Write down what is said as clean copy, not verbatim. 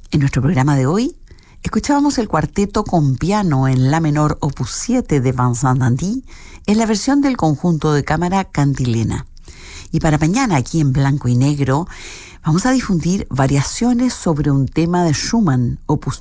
En nuestro programa de hoy, escuchábamos el cuarteto con piano en la menor opus 7 de Vincent Dandy en la versión del conjunto de cámara Cantilena. Y para mañana, aquí en Blanco y Negro, vamos a difundir variaciones sobre un tema de Schumann, opus